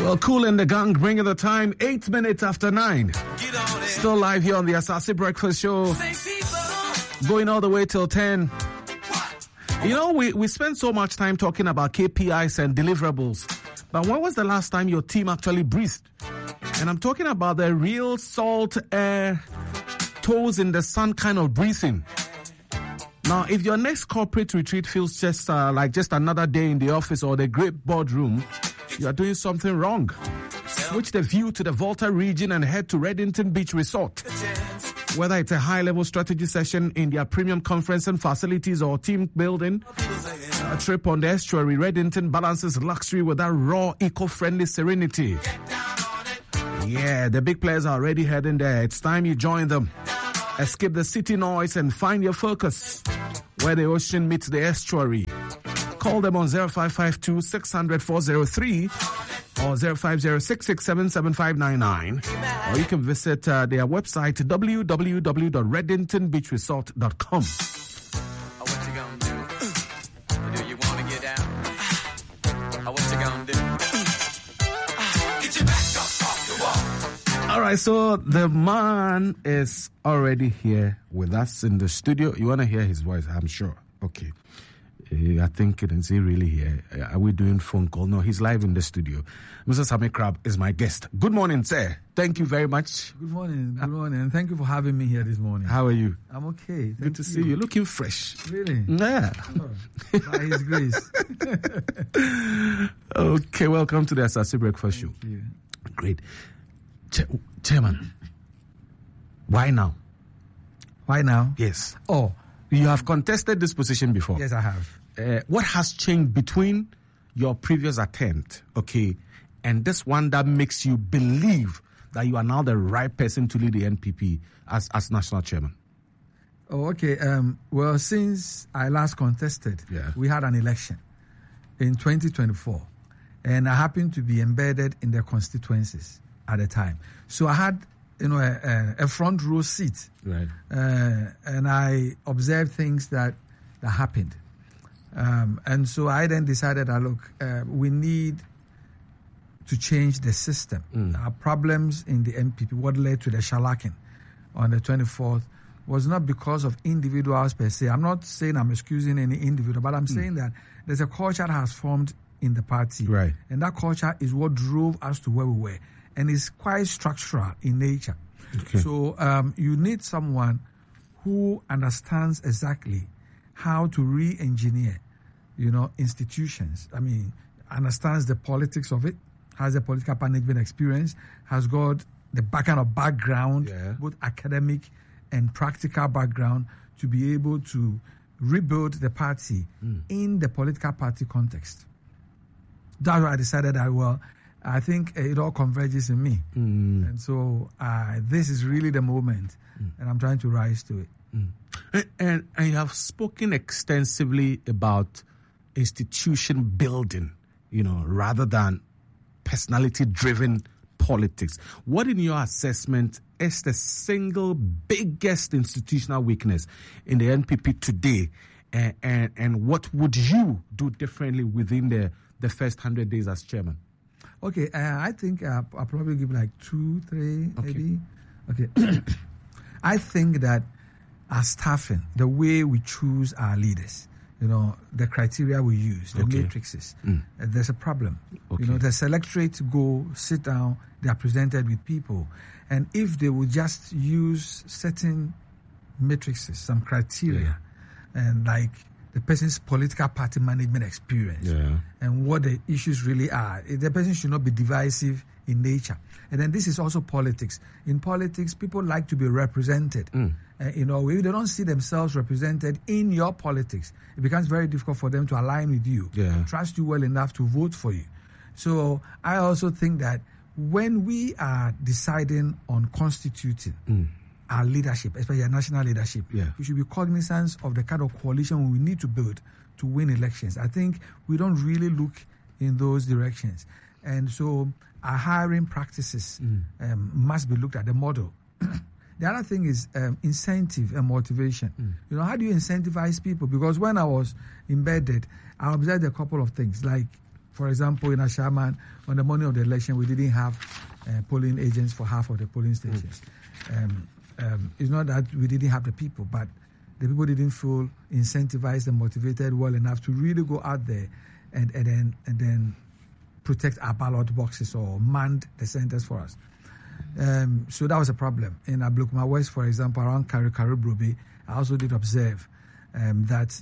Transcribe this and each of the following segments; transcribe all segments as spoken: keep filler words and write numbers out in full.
Well, Kool and the Gang bringing the time eight minutes after nine. Still live here on the Asase Breakfast Show. Going all the way till ten. You know, we, we spend so much time talking about K P Is and deliverables. But when was the last time your team actually breathed? And I'm talking about the real salt air, toes in the sun kind of breathing. Now, if your next corporate retreat feels just uh, like just another day in the office or the great boardroom, you are doing something wrong. Switch the view to the Volta region and head to Reddington Beach Resort. Whether it's a high-level strategy session in their premium conference and facilities or team building, a trip on the estuary, Reddington balances luxury with that raw, eco-friendly serenity. Yeah, the big players are already heading there. It's time you join them. Escape the city noise and find your focus where the ocean meets the estuary. Call them on zero five five two, six zero zero, four zero three or zero five zero, six six seven, seven five nine nine. Or you can visit uh, their website, w w w dot reddington beach resort dot com. Oh, what you gonna do? Do you wanna get down? Oh, what you gonna do? Get your back up off the wall. All right, so the man is already here with us in the studio. You want to hear his voice, I'm sure. Okay. Uh, I think it is he really here. Uh, are we doing phone call? No, he's live in the studio. Mister Sammy Crab is my guest. Good morning, sir. Thank you very much. Good morning. Good morning. And thank you for having me here this morning. How are you? I'm okay. Thank Good to you. see you. Looking fresh. Really? Yeah. Oh, by His grace. Okay, welcome to the Asase Breakfast Show. Thank you. Great. Ch- Chairman, why now? Why now? Yes. Oh, You have contested this position before. yes, I have. Uh, what has changed between your previous attempt, okay, and this one that makes you believe that you are now the right person to lead the N P P as, as national chairman? Oh, okay. Um, well, since I last contested, Yeah. we had an election in twenty twenty-four, and I happened to be embedded in the constituencies at the time. So I had, you know, a, a front row seat, Right. uh, and I observed things that that happened. Um, and so I then decided that, look, uh, we need to change the system. Mm. Our problems in the N P P, what led to the shellacking on the twenty-fourth, was not because of individuals per se. I'm not saying I'm excusing any individual, but I'm mm. saying that there's a culture that has formed in the party. Right. And that culture is what drove us to where we were. And it's quite structural in nature. Okay. So um, you need someone who understands exactly how to re-engineer, you know, institutions. I mean, understands the politics of it, has a political management experience, has got the back kind of background, Yeah. both academic and practical background, to be able to rebuild the party mm. in the political party context. That's why I decided that, well, I think it all converges in me. Mm. And so uh, this is really the moment, mm. and I'm trying to rise to it. Mm. And, and I have spoken extensively about institution building, you know, rather than personality-driven politics. What, in your assessment, is the single biggest institutional weakness in the N P P today? And, and, and what would you do differently within the, the first one hundred days as chairman? Okay, uh, I think uh, I'll probably give like two, three, Okay. maybe. Okay. I think that our staffing, the way we choose our leaders, you know, the criteria we use, the Okay. matrices, Mm. uh, there's a problem. Okay. You know, the selectorate go, sit down, they are presented with people. And if they would just use certain matrices, some criteria, and like the person's political party management experience, Yeah. and what the issues really are. The person should not be divisive in nature. And then this is also politics. In politics, people like to be represented. Mm. Uh, you know, if they don't see themselves represented in your politics, it becomes very difficult for them to align with you, Yeah. trust you well enough to vote for you. So I also think that when we are deciding on constituting Mm. our leadership, especially our national leadership, Yeah. we should be cognizant of the kind of coalition we need to build to win elections. I think we don't really look in those directions. And so our hiring practices Mm. um, must be looked at, the model. The other thing is um, incentive and motivation. Mm. You know, how do you incentivize people? Because when I was embedded, I observed a couple of things. Like, For example, in Ashaman, on the morning of the election, we didn't have uh, polling agents for half of the polling stations. Mm. Um, um, it's not that we didn't have the people, but the people didn't feel incentivized and motivated well enough to really go out there and, and then and then protect our ballot boxes or man the centers for us. Um, so that was a problem. In Ablukuma West, for example, around Karibrobe, I also did observe um, that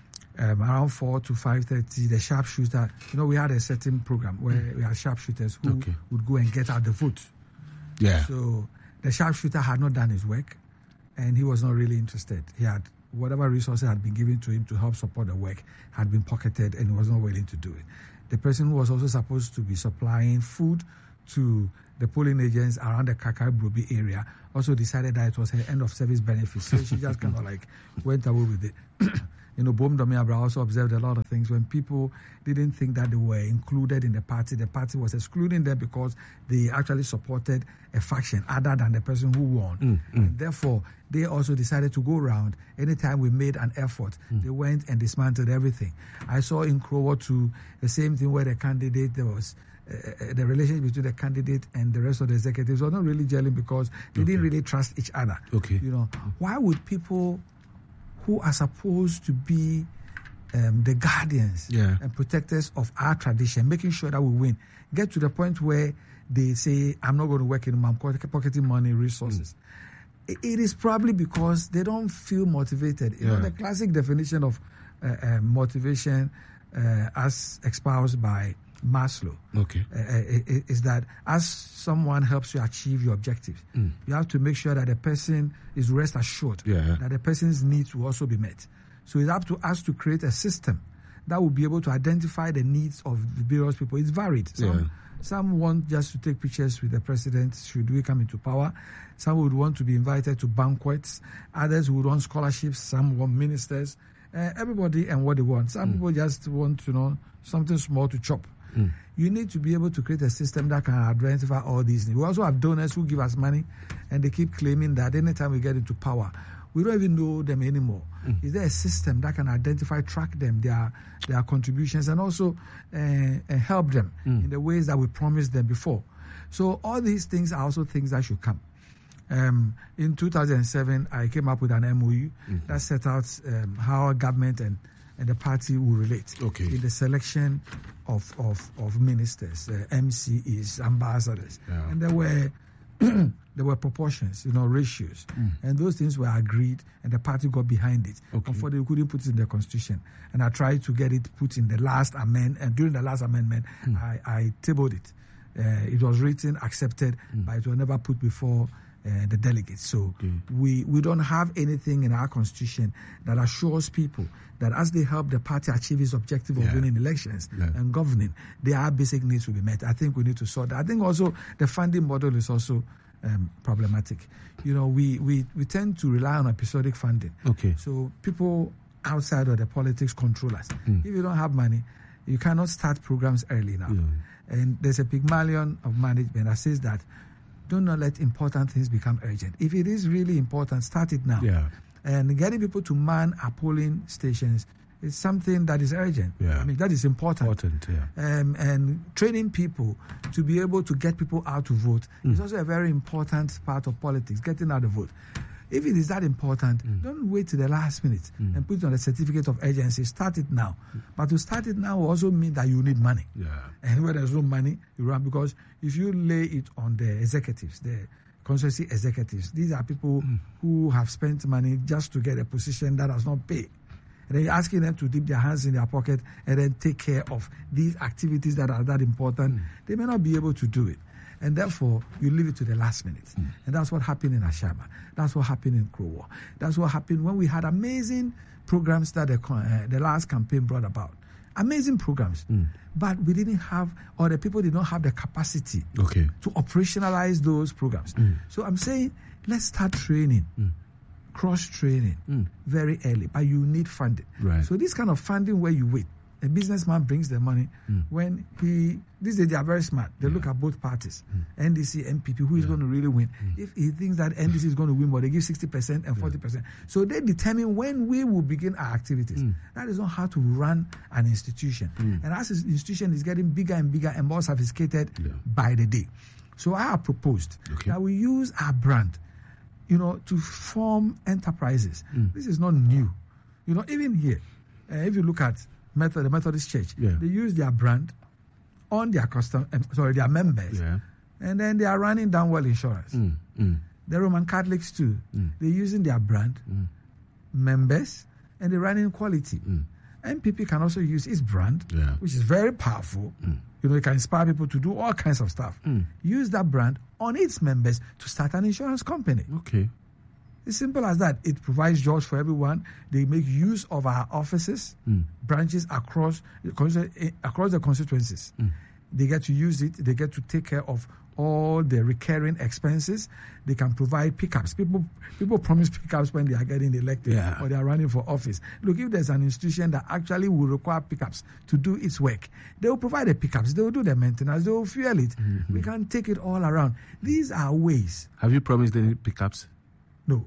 um, around four to five thirty, the sharpshooter, you know, we had a certain program where mm. we had sharpshooters who okay. would go and get out the vote. Yeah. So the sharpshooter had not done his work, and he was not really interested. He had whatever resources had been given to him to help support the work had been pocketed, and he was not willing to do it. The person who was also supposed to be supplying food to the polling agents around the Kakari-Brobi area also decided that it was her end of service benefit. So she just kind of like went away with it. You know, Bom Domiabra also observed a lot of things. When people didn't think that they were included in the party, the party was excluding them because they actually supported a faction other than the person who won. Mm, mm. And therefore, they also decided to go around. Anytime we made an effort, mm. they went and dismantled everything. I saw in Krowo too, the same thing where the candidate, there was uh, the relationship between the candidate and the rest of the executives was not really gelling because they okay. didn't really trust each other. Okay. You know, why would people who are supposed to be um, the guardians yeah. and protectors of our tradition, making sure that we win, get to the point where they say, I'm not going to work anymore, I'm pocketing money, resources. Mm. It is probably because they don't feel motivated. You yeah. know, the classic definition of uh, uh, motivation uh, as espoused by Maslow okay. uh, is that as someone helps you achieve your objectives, mm. you have to make sure that the person is rest assured yeah. that the person's needs will also be met. So it's up to us to create a system that will be able to identify the needs of the various people. It's varied. Some, yeah. some want just to take pictures with the president should we come into power. Some would want to be invited to banquets. Others would want scholarships. Some want ministers. Uh, everybody and what they want. Some mm. people just want, you know, something small to chop. Mm. You need to be able to create a system that can identify all these needs. We also have donors who give us money, and they keep claiming that anytime we get into power, we don't even know them anymore. Mm. Is there a system that can identify, track them, their their contributions, and also uh, help them mm. in the ways that we promised them before? So all these things are also things that should come. Um, in two thousand seven, I came up with an M O U mm-hmm. that set out um, how government and and the party will relate okay. in the selection of of, of ministers, uh, M C Es, ambassadors, yeah. and there were there were proportions, you know, ratios, mm. and those things were agreed, and the party got behind it. Okay. Unfortunately, we couldn't put it in the constitution, and I tried to get it put in the last amendment. And during the last amendment, mm. I, I tabled it. Uh, it was written, accepted, mm. but it was never put before Uh, the delegates. So okay. we, we don't have anything in our constitution that assures people that as they help the party achieve its objective of yeah. winning elections yeah. and governing, their basic needs will be met. I think we need to sort that. I think also the funding model is also um, problematic. You know, we, we, we tend to rely on episodic funding. Okay. So people outside of the politics control us. Mm. If you don't have money, you cannot start programs early now. Yeah. And there's a Pygmalion of management that says that do not let important things become urgent. If it is really important, start it now. Yeah. And getting people to man our polling stations is something that is urgent. Yeah. I mean, that is important. Important, yeah. Um, and training people to be able to get people out to vote mm. is also a very important part of politics, getting out the vote. If it is that important, mm. don't wait till the last minute mm. and put it on a certificate of urgency. Start it now. Mm. But to start it now will also mean that you need money. Yeah. And where there's no money, you run, because if you lay it on the executives, the constituency executives, these are people mm. who have spent money just to get a position that does not pay. And then you're asking them to dip their hands in their pocket and then take care of these activities that are that important. Mm. They may not be able to do it. And therefore, you leave it to the last minute. Mm. And that's what happened in Ashama. That's what happened in Krowo. That's what happened when we had amazing programs that the, uh, the last campaign brought about. Amazing programs. Mm. But we didn't have, or the people did not have the capacity okay. to operationalize those programs. Mm. So I'm saying, let's start training. Mm. Cross-training mm. very early. But you need funding. Right. So this kind of funding where you wait, A businessman brings the money mm. when he, these days they are very smart. They yeah. look at both parties, mm. N D C, N P P, who is yeah. going to really win. Mm. If he thinks that N D C is going to win, but they give sixty percent and forty percent. Yeah. So they determine when we will begin our activities. Mm. That is not how to run an institution. Mm. And as an institution is getting bigger and bigger and more sophisticated yeah. by the day. So I have proposed okay. that we use our brand, you know, to form enterprises. Mm. This is not new. You know, even here, uh, if you look at Method, the Methodist Church, yeah. they use their brand on their custom, um, sorry, their members, yeah. and then they are running Downwell Insurance. Mm, mm. The Roman Catholics too, mm. they're using their brand, mm. members, and they're running Quality. Mm. N P P can also use its brand, yeah. which is very powerful. Mm. You know, it can inspire people to do all kinds of stuff. Mm. Use that brand on its members to start an insurance company. Okay. It's simple as that. It provides jobs for everyone. They make use of our offices, mm. branches across across the constituencies. Mm. They get to use it. They get to take care of all the recurring expenses. They can provide pickups. People people promise pickups when they are getting elected yeah. or they are running for office. Look, if there's an institution that actually will require pickups to do its work, they will provide the pickups. They will do the maintenance. They will fuel it. Mm-hmm. We can take it all around. These are ways. Have you promised any pickups? No.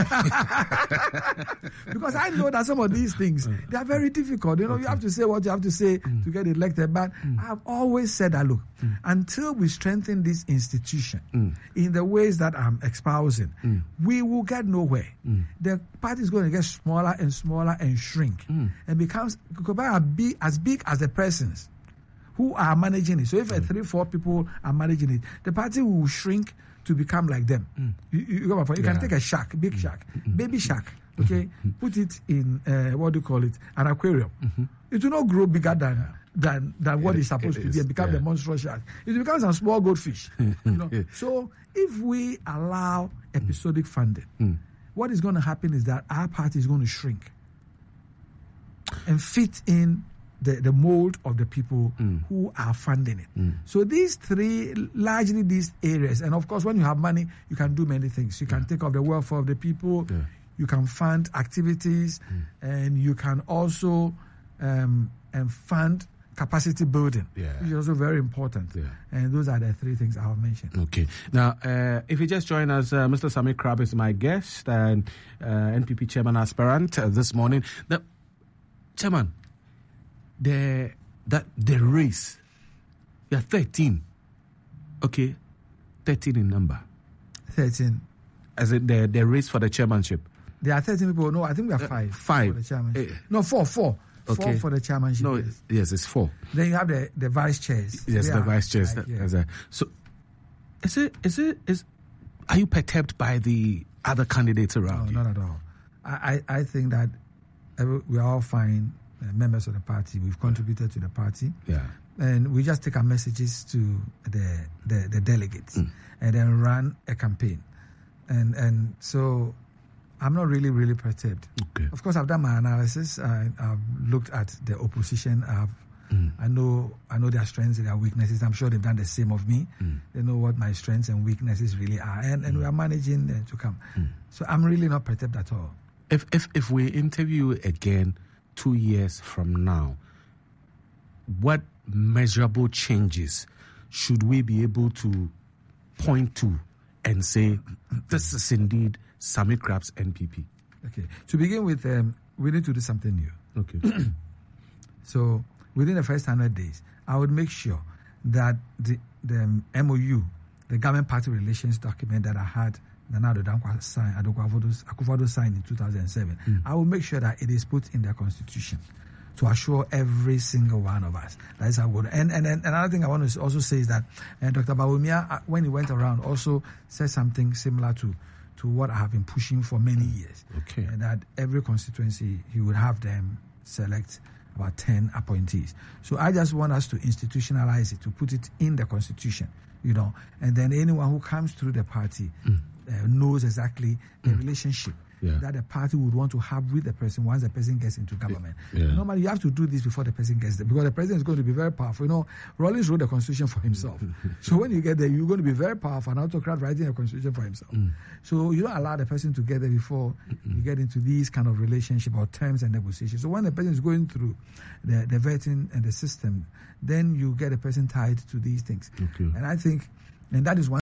Because I know that some of these things, they are very difficult. You know, okay. you have to say what you have to say mm. to get elected. But mm. I've always said that, look, mm. until we strengthen this institution mm. in the ways that I'm espousing, mm. we will get nowhere. Mm. The party is going to get smaller and smaller and shrink mm. and becomes as big as the persons who are managing it. So if mm. three, four people are managing it, the party will shrink to become like them. Mm. You, you, you, you can yeah. take a shark, big mm. shark, mm. baby shark, okay, mm. put it in, uh, what do you call it, an aquarium. Mm-hmm. It will not grow bigger than than, than what it, it's supposed it to is, be and become yeah. the monstrous shark. It becomes a small goldfish. you know? yeah. So if we allow episodic mm. funding, mm. what is going to happen is that our party is going to shrink and fit in The, the mold of the people mm. who are funding it. Mm. So these three, largely these areas, and of course when you have money, you can do many things. You can yeah. take off the welfare of the people, yeah. you can fund activities, mm. and you can also um, and fund capacity building, yeah. which is also very important. Yeah. And those are the three things I have mentioned. Okay. Now, uh, if you just join us, uh, Mister Sammy Crab is my guest and uh, N P P chairman aspirant uh, this morning. Now, Chairman, The that the race, you are thirteen, okay, thirteen in number. Thirteen. As it the the race for the chairmanship. There are thirteen people. No, I think we are five. Uh, five for the chairmanship. Uh, no, four, four. Okay. Four for the chairmanship. No, yes. yes, it's four. Then you have the, the vice chairs. Yes, they the vice chairs. Like, that, yeah. a, so, is it is it is? Are you perturbed by the other candidates around no, you? Not at all. I I, I think that we are all fine. Uh, members of the party, we've contributed to the party, yeah, and we just take our messages to the the, the delegates, mm. and then run a campaign, and and so I'm not really really perturbed. Okay. Of course, I've done my analysis. I, I've looked at the opposition. I've mm. I know I know their strengths and their weaknesses. I'm sure they've done the same of me. Mm. They know what my strengths and weaknesses really are, and and mm. we are managing uh, to come. Mm. So I'm really not perturbed at all. If if if we interview again two years from now, what measurable changes should we be able to point to and say, this is indeed Sammy Crab's N P P? Okay. To begin with, um, we need to do something new. Okay. So within the first one hundred days, I would make sure that the, the um, M O U, the government party relations document that I had Nana Addo Dankwa signed, Akufo-Addo signed in two thousand seven, mm. I will make sure that it is put in the constitution to assure every single one of us. That is how good. And, and, and another thing I want to also say is that uh, Doctor Bawumia, uh, when he went around, also said something similar to, to what I have been pushing for many years. Okay. Uh, that every constituency, he would have them select about ten appointees. So I just want us to institutionalize it, to put it in the constitution, you know, and then anyone who comes through the party mm. uh, knows exactly the mm. relationship yeah. that the party would want to have with the person once the person gets into government. Yeah. Normally, you have to do this before the person gets there, because the president is going to be very powerful. You know, Rawlings wrote the constitution for himself. So when you get there, you're going to be very powerful, an autocrat writing a constitution for himself. Mm. So you don't allow the person to get there before mm-hmm. you get into these kind of relationship or terms and negotiations. So when the person is going through the, the vetting and the system, then you get a person tied to these things. Okay. And I think, and that is one